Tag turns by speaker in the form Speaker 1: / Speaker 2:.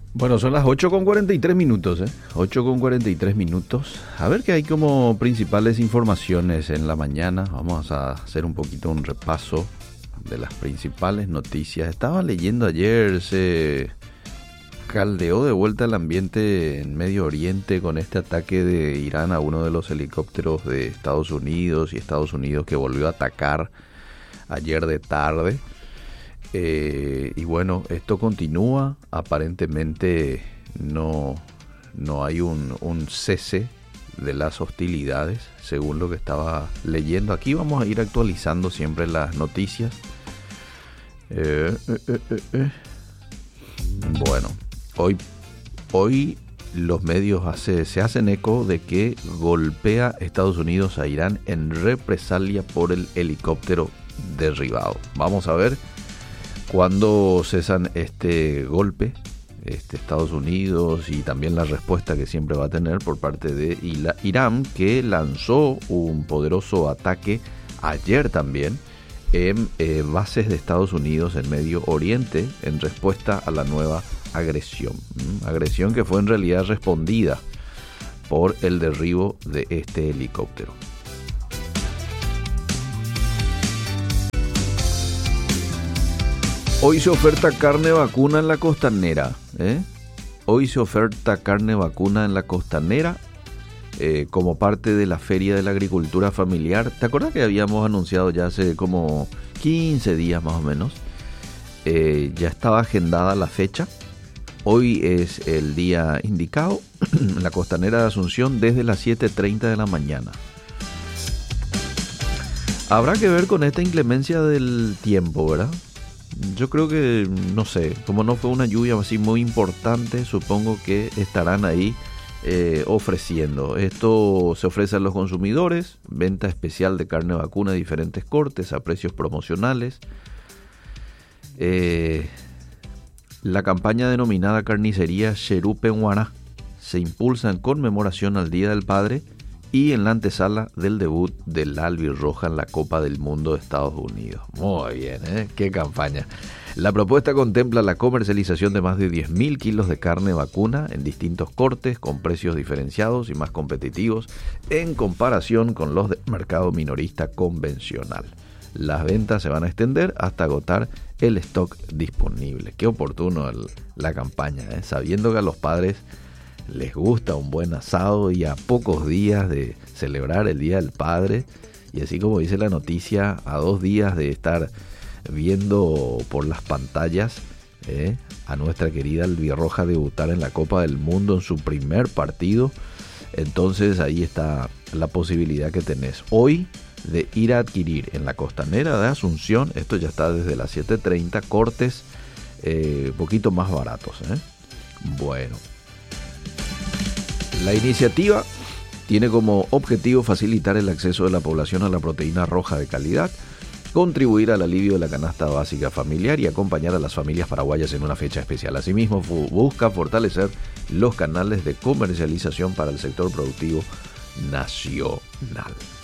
Speaker 1: Bueno, son las 8:43 minutos, 8:43 minutos. A ver qué hay como principales informaciones en la mañana. Vamos a hacer un poquito un repaso de las principales noticias. Estaba leyendo ayer, se caldeó de vuelta el ambiente en Medio Oriente con este ataque de Irán a uno de los helicópteros de Estados Unidos, y Estados Unidos que volvió a atacar ayer de tarde. Y bueno, esto continúa. Aparentemente no hay un cese de las hostilidades, según lo que estaba leyendo. Aquí vamos a ir actualizando siempre las noticias. Bueno, hoy los medios se hacen eco de que golpea Estados Unidos a Irán en represalia por el helicóptero derribado. Vamos a ver cuándo cesan este golpe, Estados Unidos, y también la respuesta que siempre va a tener por parte de Irán, que lanzó un poderoso ataque ayer también en bases de Estados Unidos en Medio Oriente en respuesta a la nueva agresión. Agresión que fue en realidad respondida por el derribo de este helicóptero. Hoy se oferta carne vacuna en la Costanera. Hoy se oferta carne vacuna en la Costanera como parte de la Feria de la Agricultura Familiar. ¿Te acuerdas que habíamos anunciado ya hace como 15 días más o menos? Ya estaba agendada la fecha. Hoy es el día indicado en la Costanera de Asunción desde las 7:30 de la mañana. Habrá que ver con esta inclemencia del tiempo, ¿verdad? Yo creo que, no sé, como no fue una lluvia así muy importante, supongo que estarán ahí ofreciendo. Esto se ofrece a los consumidores, venta especial de carne vacuna de diferentes cortes a precios promocionales. La campaña denominada Carnicería Cherupe-Huara se impulsa en conmemoración al Día del Padre y en la antesala del debut del Albirroja en la Copa del Mundo de Estados Unidos. Muy bien, qué campaña. La propuesta contempla la comercialización de más de 10.000 kilos de carne vacuna en distintos cortes con precios diferenciados y más competitivos en comparación con los del mercado minorista convencional. Las ventas se van a extender hasta agotar el stock disponible. Qué oportuno la campaña, sabiendo que a los padres les gusta un buen asado y a pocos días de celebrar el Día del Padre, y así como dice la noticia, a 2 días de estar viendo por las pantallas a nuestra querida Albirroja debutar en la Copa del Mundo en su primer partido. Entonces ahí está la posibilidad que tenés hoy de ir a adquirir en la Costanera de Asunción. Esto ya está desde las 7:30, cortes poquito más baratos. Bueno, la iniciativa tiene como objetivo facilitar el acceso de la población a la proteína roja de calidad, contribuir al alivio de la canasta básica familiar y acompañar a las familias paraguayas en una fecha especial. Asimismo, busca fortalecer los canales de comercialización para el sector productivo nacional.